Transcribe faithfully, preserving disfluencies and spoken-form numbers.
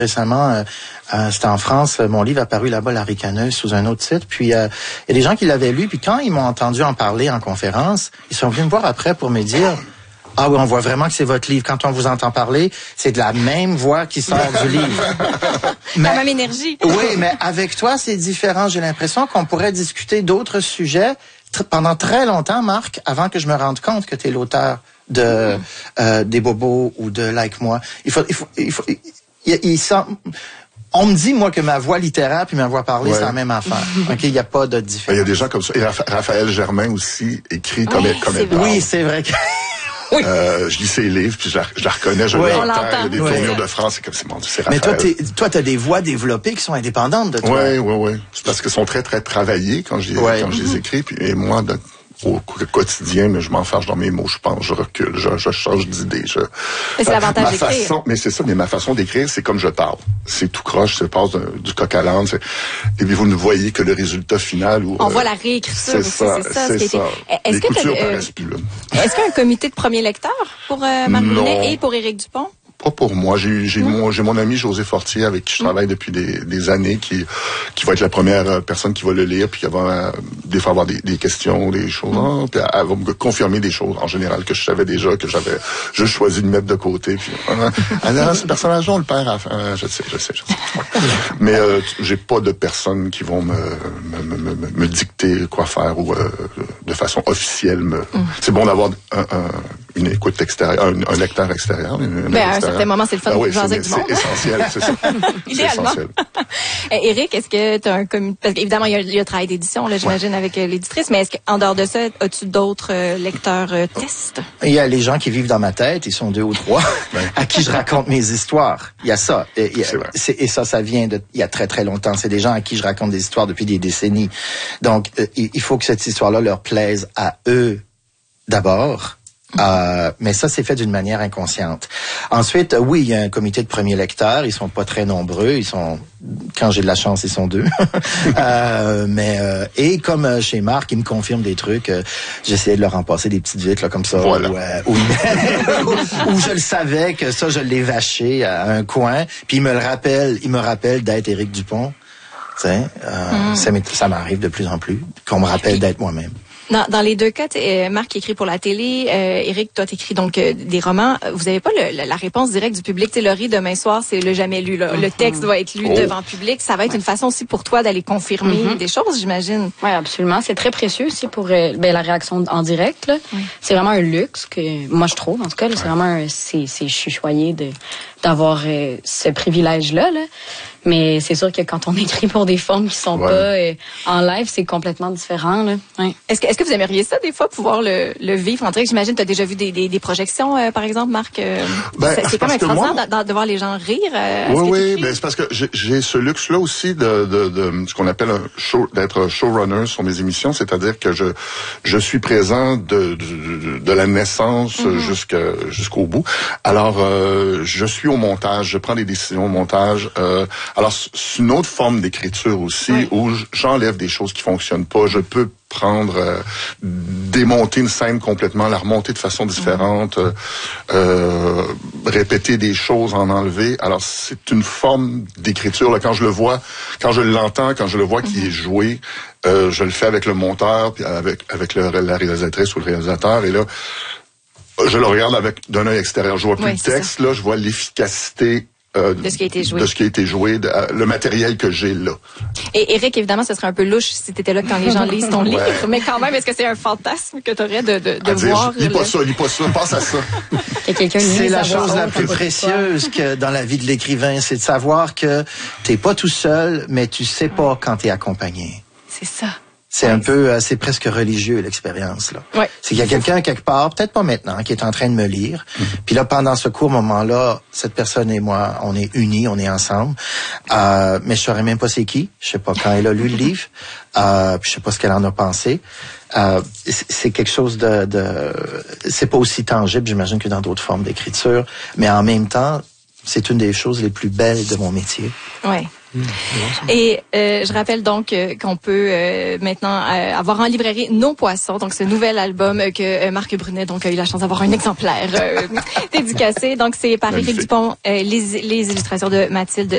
Récemment, euh, euh, c'était en France, mon livre a paru là-bas, La Ricaneuse, sous un autre titre. Puis, euh, il y a des gens qui l'avaient lu, puis quand ils m'ont entendu en parler en conférence, ils sont venus me voir après pour me dire... Ah oui, on voit vraiment que c'est votre livre. Quand on vous entend parler, c'est de la même voix qui sort du livre. Mais, la même énergie. Oui, mais avec toi, c'est différent. J'ai l'impression qu'on pourrait discuter d'autres sujets tr- pendant très longtemps, Marc, avant que je me rende compte que tu es l'auteur de mmh. euh, des Bobos ou de Like Moi. Il faut, il faut, il faut, il, il, il sent... On me dit, moi, que ma voix littéraire puis ma voix parlée, ouais. c'est la même affaire. OK, il n'y a pas de différence. Il y a des gens comme ça. Et Raphaël Germain aussi écrit comme oui, comme elle parle. Oui, c'est vrai que... Oui. Euh, je lis ses livres, puis je la, je la reconnais, je oui, l'entends. Il y a des oui. tournures de phrases, c'est comme c'est mon Dieu, c'est Raphaël. Mais toi, t'es, toi, t'as des voix développées qui sont indépendantes de toi. Oui, oui, oui. C'est parce qu'elles sont très, très travaillées quand je, ouais. quand je les écris, puis et moi, de, au quotidien, mais je m'enfarge dans mes mots, je pense, je recule, je, je change d'idée. Je, mais c'est l'avantage ma d'écrire. Façon, mais c'est ça, mais ma façon d'écrire, c'est comme je parle. C'est tout croche, ça passe du coq à l'âne. Et puis vous ne voyez que le résultat final. Où, On euh, voie la réécriture aussi, ça, c'est ça. C'est ce qui ça. A été... Est-ce Les que coutures euh, paraissent plus là. Est-ce qu'il y a un comité de premiers lecteurs pour euh, Marc Brunet et pour Éric Dupont? Pas pour moi. J'ai, j'ai, mon, j'ai mon ami José Fortier avec qui je travaille depuis des, des années, qui, qui va être la première personne qui va le lire, puis qui va euh, des fois avoir des, des questions, des choses, hein, puis elle va me confirmer des choses en général que je savais déjà, que j'avais juste choisi de mettre de côté. Puis, hein, alors, ce personnage-là, on le perd à la fin. Euh, je sais, je sais, je sais. Mais euh, j'ai pas de personnes qui vont me, me, me, me, me dicter quoi faire ou euh, de façon officielle. Me... Mm. C'est bon d'avoir un, un, une écoute extérieure, un, un lecteur extérieur. Une, ben, à un certain moment, c'est le fun ah, de oui, jaser avec du monde. C'est essentiel, c'est ça. Idéalement. C'est essentiel. Éric, est-ce que tu as un comité... Parce qu'évidemment, il y a, il y a le travail d'édition, là, j'imagine, ouais. avec euh, l'éditrice, mais est-ce qu'en dehors de ça, as-tu d'autres euh, lecteurs euh, tests? Il y a les gens qui vivent dans ma tête, ils sont deux ou trois, ouais. à qui je raconte mes histoires. Il y a ça. Et, il y a, c'est vrai. C'est, et ça, ça vient de il y a très, très longtemps. C'est des gens à qui je raconte des histoires depuis des décennies. Donc, euh, il faut que cette histoire-là leur plaise à eux d'abord. Euh, mais ça, c'est fait d'une manière inconsciente. Ensuite, oui, il y a un comité de premiers lecteurs. Ils sont pas très nombreux. Ils sont, quand j'ai de la chance, ils sont deux. euh, mais euh, et comme chez Marc, ils me confirment des trucs. Euh, j'essayais de leur en passer des petites vites là comme ça. Voilà. Où, euh, où, où je le savais que ça, je l'ai vaché à un coin. Puis il me le rappelle. Il me rappelle d'être Éric Dupont. Tu sais, euh, mm. ça, ça m'arrive de plus en plus qu'on me rappelle d'être moi-même. Dans, dans les deux cas, euh, Marc écrit pour la télé, euh, Éric, toi t'écris donc euh, des romans. Vous avez pas le, la réponse directe du public. Tu sais, Laurie, demain soir, c'est le jamais lu. Là. Mm-hmm. Le texte va être lu oh. devant le public. Ça va être ouais. une façon aussi pour toi d'aller confirmer mm-hmm. des choses, j'imagine. Oui, absolument. C'est très précieux aussi pour euh, ben, la réaction en direct. Là. Oui. C'est vraiment un luxe que moi je trouve. En tout cas, là, c'est vraiment un, c'est, c'est je suis choyée de d'avoir euh, ce privilège-là. Là. Mais c'est sûr que quand on écrit pour des formes qui sont ouais. pas euh, en live, c'est complètement différent. Là. Ouais. Est-ce que, est-ce que vous aimeriez ça des fois, pouvoir le, le vivre en direct? J'imagine que tu as déjà vu des, des, des projections, euh, par exemple, Marc. Euh, ben, c'est, c'est quand même extraordinaire moi... de, de voir les gens rire. Euh, oui, oui, ben, c'est parce que j'ai, j'ai ce luxe-là aussi de, de, de ce qu'on appelle un show, d'être showrunner sur mes émissions, c'est-à-dire que je je suis présent de, de, de la naissance mm-hmm. jusqu'à, jusqu'au bout. Alors, euh, je suis au montage, je prends des décisions au montage. Euh, alors, c'est une autre forme d'écriture aussi, oui. où j'enlève des choses qui fonctionnent pas. Je peux prendre, euh, démonter une scène complètement, la remonter de façon différente, mmh. euh, répéter des choses, en enlever. Alors, c'est une forme d'écriture. Là, quand je le vois, quand je l'entends, quand je le vois mmh. qui est joué, euh, je le fais avec le monteur, puis avec avec le, la réalisatrice ou le réalisateur, et là, je le regarde avec d'un œil extérieur. Je vois plus oui, le texte, là, je vois l'efficacité Euh, de ce qui a été joué. De ce qui a été joué, de, euh, le matériel que j'ai là. Et Éric, évidemment, ce serait un peu louche si tu étais là quand les gens lisent ton livre, ouais. mais quand même, est-ce que c'est un fantasme que tu aurais de, de, de voir? Lis pas ça, lis pas ça, pense à ça. C'est la chose la plus précieuse que dans la vie de l'écrivain, c'est de savoir que t'es pas tout seul, mais tu sais pas quand t'es accompagné. C'est ça. C'est ouais. un peu, euh, c'est presque religieux l'expérience là. Ouais. C'est qu'il y a quelqu'un quelque part, peut-être pas maintenant, qui est en train de me lire. Mm-hmm. Puis là, pendant ce court moment-là, cette personne et moi, on est unis, on est ensemble. Euh, mais je saurais même pas c'est qui. Je sais pas quand elle a lu le livre. Euh, puis je sais pas ce qu'elle en a pensé. Euh, c'est quelque chose de, de, c'est pas aussi tangible, j'imagine, que dans d'autres formes d'écriture. Mais en même temps, c'est une des choses les plus belles de mon métier. Ouais. Mmh, et euh, je rappelle donc euh, qu'on peut euh, maintenant euh, avoir en librairie Nos Poissons, donc ce nouvel album euh, que euh, Marc Brunet donc a eu la chance d'avoir un exemplaire euh, dédicacé. Donc c'est par Éric Dupont, euh, les, les illustrations de Mathilde